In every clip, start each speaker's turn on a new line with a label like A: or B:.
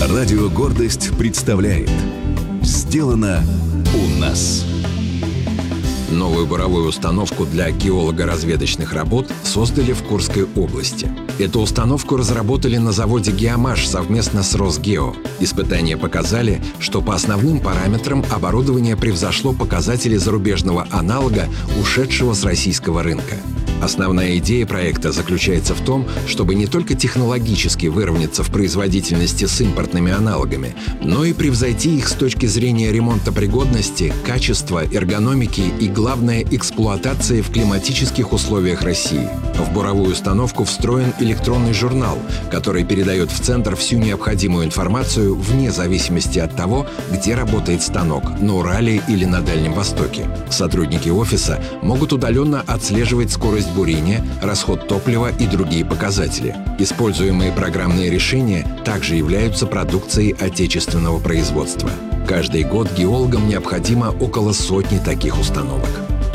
A: Радио «Гордость» представляет «Сделано у нас».
B: Новую буровую установку для геолого-разведочных работ создали в Курской области. Эту установку разработали на заводе «Геомаш» совместно с Росгео. Испытания показали, что по основным параметрам оборудование превзошло показатели зарубежного аналога, ушедшего с российского рынка. Основная идея проекта заключается в том, чтобы не только технологически выровняться в производительности с импортными аналогами, но и превзойти их с точки зрения ремонтопригодности, качества, эргономики и, главное, эксплуатации в климатических условиях России. В буровую установку встроен электронный журнал, который передает в центр всю необходимую информацию вне зависимости от того, где работает станок – на Урале или на Дальнем Востоке. Сотрудники офиса могут удаленно отслеживать скорость бурения, расход топлива и другие показатели. Используемые программные решения также являются продукцией отечественного производства. Каждый год геологам необходимо около 100 таких установок.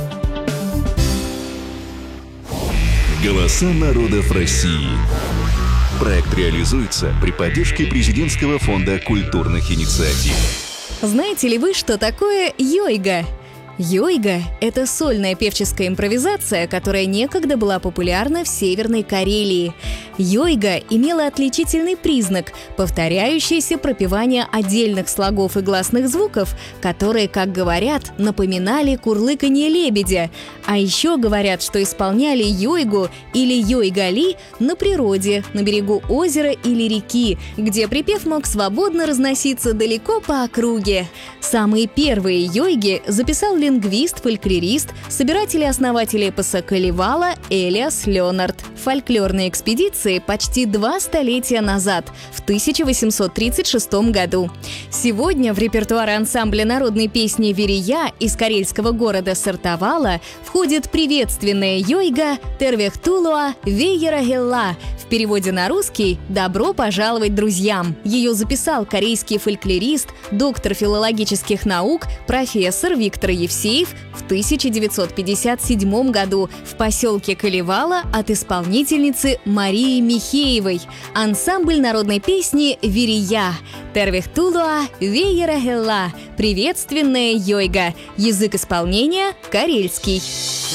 A: Голоса народов России. Проект реализуется при поддержке Президентского фонда культурных инициатив.
C: Знаете ли вы, что такое йойга? Йойга – это сольная певческая импровизация, которая некогда была популярна в Северной Карелии. Йойга имела отличительный признак – повторяющееся пропевание отдельных слогов и гласных звуков, которые, как говорят, напоминали курлыканье лебедя. А еще говорят, что исполняли йойгу или йойгали на природе, на берегу озера или реки, где припев мог свободно разноситься далеко по округе. Самые первые йойги записал лингвист, фольклорист, собиратель и основатель эпоса Калевала Элиас Леонард в фольклорной экспедиции почти 2 столетия назад, в 1836 году. Сегодня в репертуар ансамбля народной песни «Верия» из карельского города Сартовала входит приветственная йойга «Тервехтулуа Вейерагелла», в переводе на русский «Добро пожаловать друзьям». Ее записал корейский фольклорист, доктор филологических наук, профессор Виктор Евсеев в 1957 году в поселке Калевала от исполнительницы Марии Михеевой. Ансамбль народной песни «Верия» «Тервехтулуа Вейерагелла», приветственная йойга. Язык исполнения – карельский.